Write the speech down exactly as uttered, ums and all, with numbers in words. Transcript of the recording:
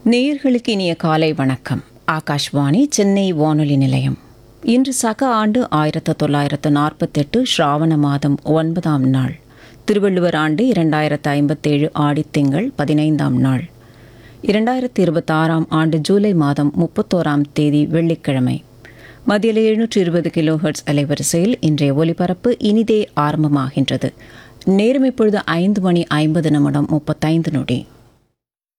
நேயர்களுக்கு இனிய காலை வணக்கம். ஆகாஷ்வாணி சென்னை வானொலி நிலையம். இன்று சக ஆண்டு ஆயிரத்து தொள்ளாயிரத்து நாற்பத்தெட்டு ஸ்ராவண மாதம் ஒன்பதாம் நாள், திருவள்ளுவர் ஆண்டு இரண்டாயிரத்து ஐம்பத்தேழு ஆடித்திங்கள் பதினைந்தாம் நாள், இரண்டாயிரத்து இருபத்தாறாம் ஆண்டு ஜூலை மாதம் முப்பத்தோராம் தேதி வெள்ளிக்கிழமை. மதியில் எழுநூற்று இருபது கிலோ ஹெர்ட்ஸ் அலைவரிசையில் இன்றைய ஒலிபரப்பு இனிதே ஆரம்பமாகின்றது. நேரம் இப்பொழுது ஐந்து மணி ஐம்பது நிமிடம் முப்பத்தைந்து நொடி.